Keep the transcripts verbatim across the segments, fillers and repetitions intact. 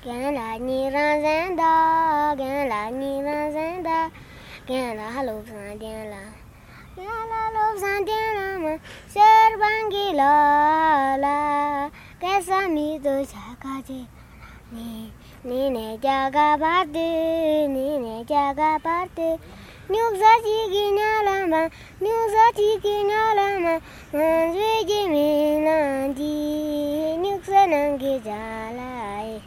Can la ni ran zan da, can la ni ran zan da, can la hello san can la, can la lo san can la ma, ser bangi la la, kaisa mi to chaka je, ni ni ne jaga parte, ni ne jaga parte. Nyuza chiki nyalama, nyuza chiki nyalama, nanzweji minandi, nyuza nangi jalai.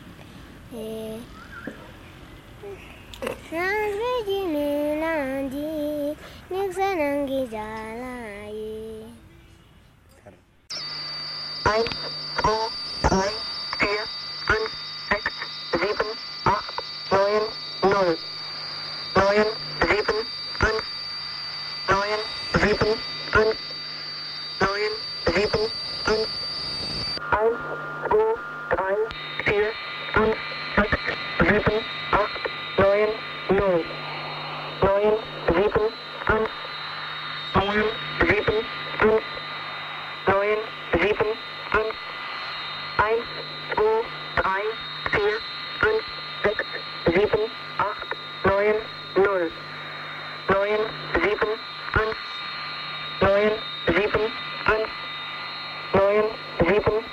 Nanzweji minandi, nyuza nangi jalai. Eins, zwei, drei, vier, fünf, sechs, sieben, acht, neun, null. Neun, sieben, fünf, neun, sieben, fünf, neun, sieben, fünf. Eins, zwei, drei, vier, fünf, sechs, sieben, acht, neun, null. Neun, sieben, fünf, neun, sieben, fünf, neun, sieben, fünf. Eins, zwei, drei, vier, fünf, sechs, sieben, acht, neun, null. Neun, sieben, fünf, neun, sieben, fünf, neun, sieben,